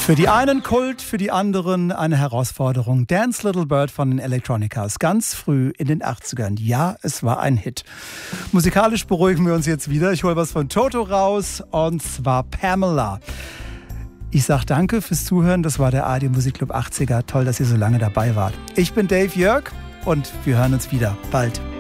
Für die einen Kult, für die anderen eine Herausforderung. Dance Little Bird von den Electronicas, ganz früh in den 80ern. Ja, es war ein Hit. Musikalisch beruhigen wir uns jetzt wieder. Ich hole was von Toto raus, und zwar Pamela. Ich sage danke fürs Zuhören. Das war der ARD Musikclub 80er. Toll, dass ihr so lange dabei wart. Ich bin Dave Jörg und wir hören uns wieder bald.